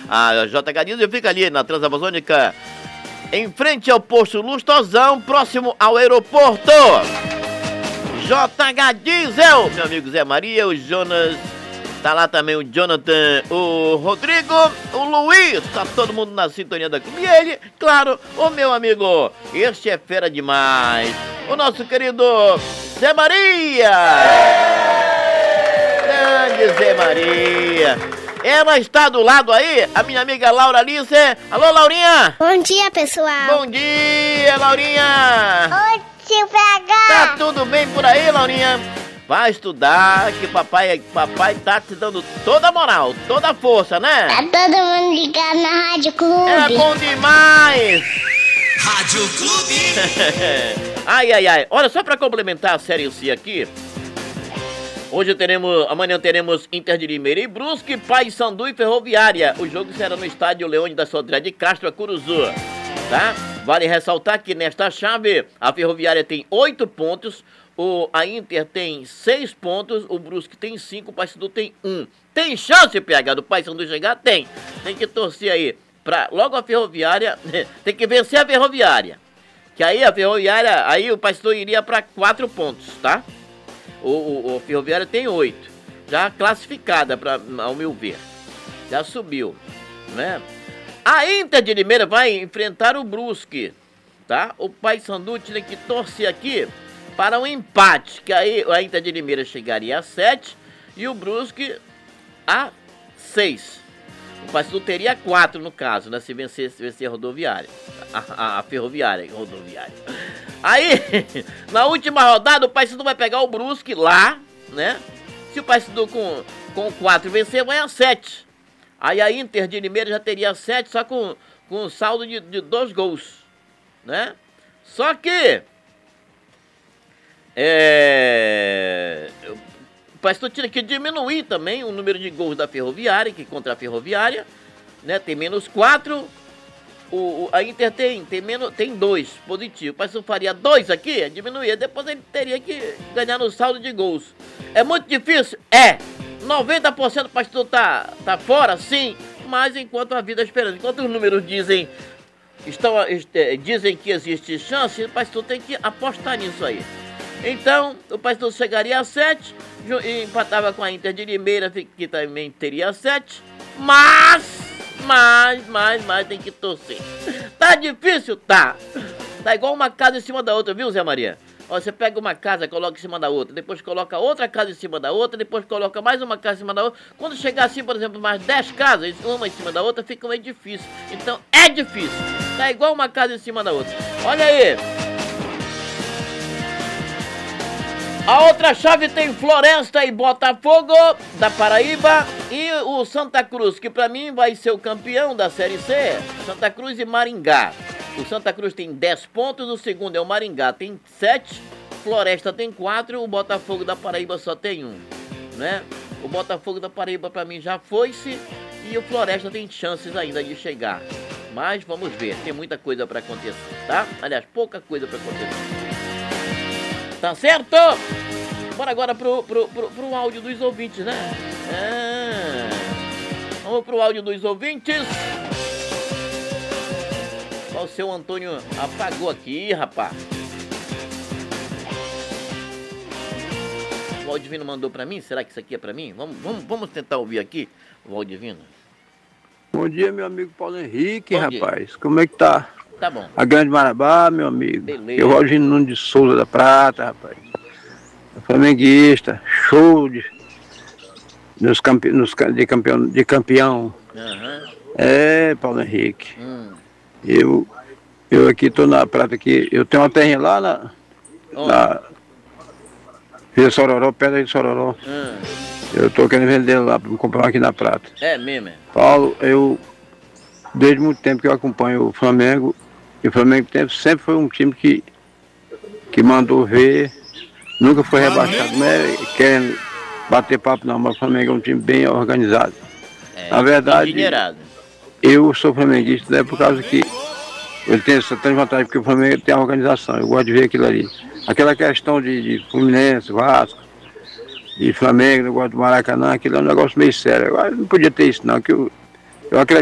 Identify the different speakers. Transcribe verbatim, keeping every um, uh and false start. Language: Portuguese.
Speaker 1: A J H Diesel fica ali na Transamazônica, em frente ao posto Lustosão, próximo ao aeroporto. J H Diesel, meu amigo Zé Maria, o Jonas, tá lá também o Jonathan, o Rodrigo, o Luiz, tá todo mundo na sintonia da clube. E ele, claro, o meu amigo, este é fera demais, o nosso querido Zé Maria. Grande Zé Maria. Ela está do lado aí, a minha amiga Laura Alice. Alô, Laurinha.
Speaker 2: Bom dia, pessoal.
Speaker 1: Bom dia, Laurinha.
Speaker 2: Oi, tio P H.
Speaker 1: Tá tudo bem por aí, Laurinha? Vai estudar, que papai, papai tá te dando toda a moral, toda a força, né?
Speaker 2: Tá todo mundo ligado na Rádio Clube.
Speaker 1: É bom demais.
Speaker 3: Rádio Clube.
Speaker 1: Ai, ai, ai. Olha, só pra complementar a Série C aqui, hoje teremos, amanhã teremos Inter de Limeira e Brusque, Paysandu e Ferroviária. O jogo será no estádio Leone da Sodré de Castro, Curuzu, tá? Vale ressaltar que nesta chave, a Ferroviária tem oito pontos, o, a Inter tem seis pontos, o Brusque tem cinco, o Paysandu tem um. Tem chance, P H, do Paysandu chegar? Tem. Tem que torcer aí pra logo a Ferroviária, tem que vencer a Ferroviária. Que aí a Ferroviária, aí o Paysandu iria pra quatro pontos, tá? O, o, o Ferroviária tem oito, já classificada, pra, ao meu ver. Já subiu, né? A Inter de Limeira vai enfrentar o Brusque, tá? O Paysandu tem que torcer aqui para um empate, que aí a Inter de Limeira chegaria a sete e o Brusque a seis. O Paysandu teria quatro no caso, né? Se vencer, se vencer a rodoviária, a, a, a ferroviária, rodoviária. Aí, na última rodada, o Paysandu vai pegar o Brusque lá, né? Se o Paysandu com, com quatro vencer, vai a sete. Aí a Inter de Limeira já teria sete, só com, com um saldo de, de dois gols, né? Só que é, o Paysandu tinha que diminuir também o número de gols da Ferroviária, que contra a Ferroviária, né? Tem menos quatro. O, o, a Inter tem, tem, menos, tem dois positivos. O Paysandu faria dois aqui, diminuía. Depois ele teria que ganhar no saldo de gols. É muito difícil? É. noventa por cento do Paysandu tá, tá fora, sim. Mas enquanto a vida é esperando, enquanto os números dizem, estão, é, dizem que existe chance, o Paysandu tem que apostar nisso aí. Então, o Paysandu chegaria a sete, e empatava com a Inter de Limeira, que também teria sete. Mas... Mas, mas, mas tem que torcer. Tá difícil? Tá. Tá igual uma casa em cima da outra, viu, Zé Maria? Ó, você pega uma casa, coloca em cima da outra, depois coloca outra casa em cima da outra, depois coloca mais uma casa em cima da outra. Quando chegar assim, por exemplo, mais dez casas, uma em cima da outra, fica meio difícil. Então, é difícil. Tá igual uma casa em cima da outra. Olha aí. A outra chave tem Floresta e Botafogo da Paraíba e o Santa Cruz, que pra mim vai ser o campeão da Série C, Santa Cruz e Maringá. O Santa Cruz tem dez pontos, o segundo é o Maringá, tem sete, Floresta tem quatro, o Botafogo da Paraíba só tem um, né? O Botafogo da Paraíba pra mim já foi-se e o Floresta tem chances ainda de chegar. Mas vamos ver, tem muita coisa pra acontecer, tá? Aliás, pouca coisa pra acontecer. Tá certo? Bora agora pro, pro, pro, pro áudio dos ouvintes, né? É. Vamos pro áudio dos ouvintes. Ó, o seu Antônio apagou aqui, rapaz. O Valdivino mandou pra mim? Será que isso aqui é pra mim? Vamos, vamos, vamos tentar ouvir aqui, o Valdivino.
Speaker 4: Bom dia, meu amigo Paulo Henrique,
Speaker 1: Bom
Speaker 4: rapaz.
Speaker 1: dia.
Speaker 4: Como é que tá?
Speaker 1: Tá bom.
Speaker 4: A Grande Marabá, meu amigo.
Speaker 1: Beleza.
Speaker 4: Eu, Valdino Nunes de Souza da Prata, rapaz. Flamenguista, show de, nos campe, nos, de campeão. De campeão.
Speaker 1: Uhum.
Speaker 4: É, Paulo Henrique.
Speaker 1: Hum.
Speaker 4: Eu, eu aqui tô na Prata, aqui. Eu tenho uma terrinha lá na...
Speaker 1: Onde?
Speaker 4: na Vila Sororó, perto de Sororó.
Speaker 1: Hum.
Speaker 4: Eu tô querendo vender lá para me comprar aqui na Prata.
Speaker 1: É mesmo, é?
Speaker 4: Paulo, eu... Desde muito tempo que eu acompanho o Flamengo, e o Flamengo sempre foi um time que, que mandou ver, nunca foi rebaixado, não é querendo bater papo não, mas o Flamengo é um time bem organizado.
Speaker 1: É,
Speaker 4: na verdade,
Speaker 1: engenheirado.
Speaker 4: Eu sou flamenguista, né, por causa que ele tem essa tanta vantagem, porque o Flamengo tem a organização, eu gosto de ver aquilo ali. Aquela questão de, de Fluminense, Vasco, de Flamengo, negócio do Maracanã, aquilo é um negócio meio sério. Agora não podia ter isso não, que eu, eu acredito.